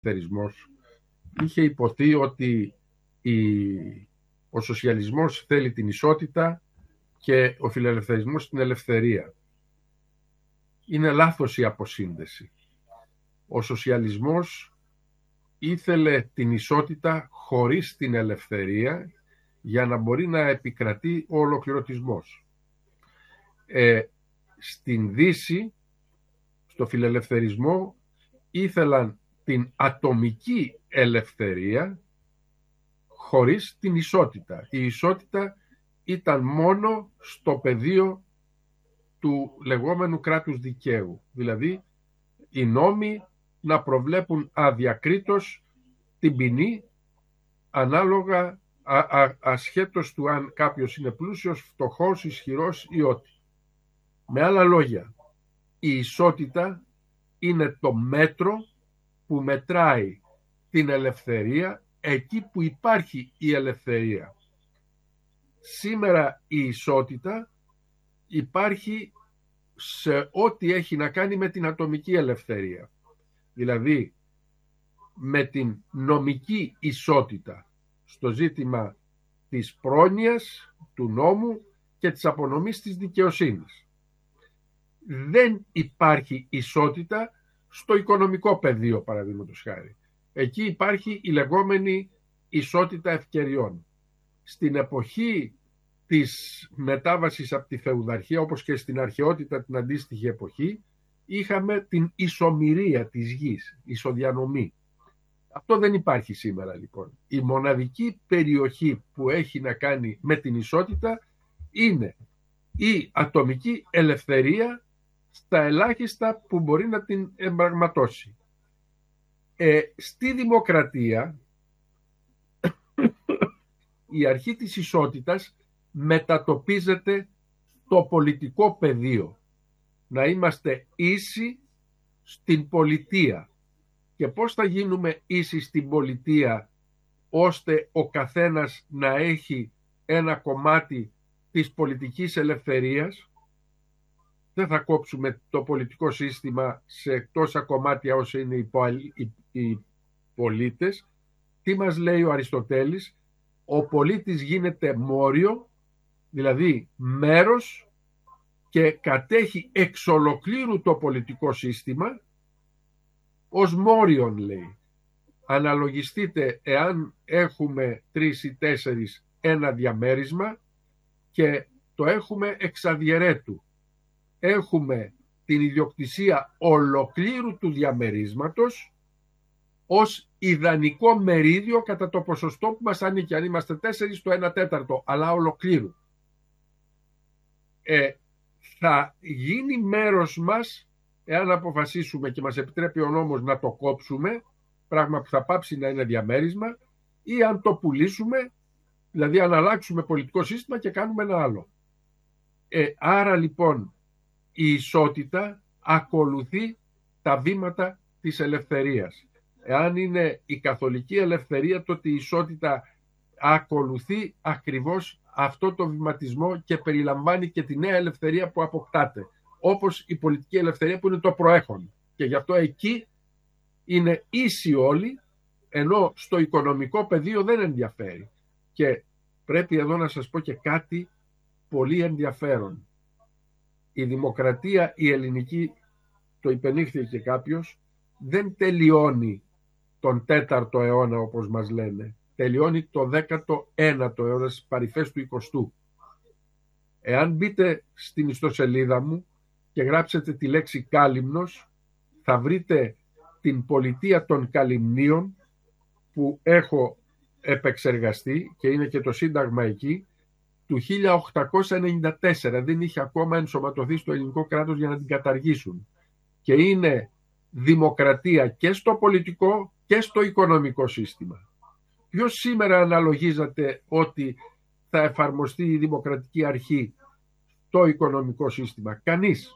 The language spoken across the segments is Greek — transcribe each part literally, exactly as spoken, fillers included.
φιλελευθερισμός είχε υποθεί ότι η, ο σοσιαλισμός θέλει την ισότητα και ο φιλελευθερισμός την ελευθερία. Είναι λάθος η αποσύνδεση. Ο σοσιαλισμός ήθελε την ισότητα χωρίς την ελευθερία για να μπορεί να επικρατεί ο ολοκληρωτισμός. Ε, στην Δύση, στο φιλελευθερισμό, ήθελαν την ατομική ελευθερία χωρίς την ισότητα. Η ισότητα ήταν μόνο στο πεδίο του λεγόμενου κράτους δικαίου. Δηλαδή, οι νόμοι να προβλέπουν αδιακρίτως την ποινή ανάλογα α, α, ασχέτως του αν κάποιος είναι πλούσιος, φτωχός, ισχυρός ή ό,τι. Με άλλα λόγια, η ισότητα είναι το μέτρο που μετράει την ελευθερία εκεί που υπάρχει η ελευθερία. Σήμερα η ισότητα υπάρχει σε ό,τι έχει να κάνει με την ατομική ελευθερία. Δηλαδή με την νομική ισότητα στο ζήτημα της πρόνοιας, του νόμου και της απονομής της δικαιοσύνης. Δεν υπάρχει ισότητα στο οικονομικό πεδίο, παραδείγματος χάρη. Εκεί υπάρχει η λεγόμενη ισότητα ευκαιριών. Στην εποχή της μετάβασης από τη φεουδαρχία, όπως και στην αρχαιότητα την αντίστοιχη εποχή, είχαμε την ισομοιρία της γης, ισοδιανομή. Αυτό δεν υπάρχει σήμερα λοιπόν. Η μοναδική περιοχή που έχει να κάνει με την ισότητα είναι η ατομική ελευθερία στα ελάχιστα που μπορεί να την εμπραγματώσει. Ε, στη δημοκρατία η αρχή της ισότητας μετατοπίζεται στο πολιτικό πεδίο. Να είμαστε ίσοι στην πολιτεία. Και πώς θα γίνουμε ίσοι στην πολιτεία ώστε ο καθένας να έχει ένα κομμάτι της πολιτικής ελευθερίας? Δεν θα κόψουμε το πολιτικό σύστημα σε τόσα κομμάτια όσο είναι οι, οι, οι πολίτες. Τι μας λέει ο Αριστοτέλης? Ο πολίτης γίνεται μόριο, δηλαδή μέρος, και κατέχει εξ ολοκλήρου το πολιτικό σύστημα ως μόριον, λέει. Αναλογιστείτε εάν έχουμε τρεις ή τέσσερις ένα διαμέρισμα και το έχουμε εξ αδιαιρέτου. Έχουμε την ιδιοκτησία ολοκλήρου του διαμερίσματος ως ιδανικό μερίδιο κατά το ποσοστό που μας ανήκει. Αν είμαστε τέσσερις, το ένα τέταρτο, αλλά ολοκλήρου. Ε, θα γίνει μέρος μας εάν αποφασίσουμε και μας επιτρέπει ο νόμος να το κόψουμε, πράγμα που θα πάψει να είναι διαμέρισμα, ή αν το πουλήσουμε, δηλαδή αν αλλάξουμε πολιτικό σύστημα και κάνουμε ένα άλλο. Ε, άρα λοιπόν η ισότητα ακολουθεί τα βήματα της ελευθερίας. Εάν είναι η καθολική ελευθερία, τότε η ισότητα ακολουθεί ακριβώς αυτό το βηματισμό και περιλαμβάνει και τη νέα ελευθερία που αποκτάται, όπως η πολιτική ελευθερία που είναι το προέχον. Και γι' αυτό εκεί είναι ίσοι όλοι, ενώ στο οικονομικό πεδίο δεν ενδιαφέρει. Και πρέπει εδώ να σας πω και κάτι πολύ ενδιαφέρον. Η δημοκρατία, η ελληνική, το υπενήχθηκε και κάποιος, δεν τελειώνει τον τέταρτο αιώνα όπως μας λένε. Τελειώνει το δέκατο ένατο αιώνα, στις παρυφές του εικοστού. Εάν μπείτε στην ιστοσελίδα μου και γράψετε τη λέξη Κάλυμνος, θα βρείτε την πολιτεία των Καλυμνίων που έχω επεξεργαστεί και είναι και το σύνταγμα εκεί, του χίλια οκτακόσια ενενήντα τέσσερα. Δεν είχε ακόμα ενσωματωθεί στο ελληνικό κράτος για να την καταργήσουν. Και είναι δημοκρατία και στο πολιτικό και στο οικονομικό σύστημα. Ποιος σήμερα αναλογίζεται ότι θα εφαρμοστεί η δημοκρατική αρχή στο οικονομικό σύστημα? Κανείς.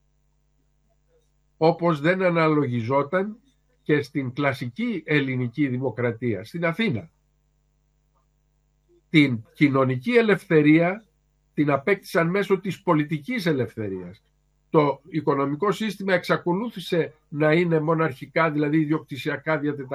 Όπως δεν αναλογιζόταν και στην κλασική ελληνική δημοκρατία, στην Αθήνα. Την κοινωνική ελευθερία την απέκτησαν μέσω της πολιτικής ελευθερίας. Το οικονομικό σύστημα εξακολούθησε να είναι μοναρχικά, δηλαδή ιδιοκτησιακά διατεταγμένο.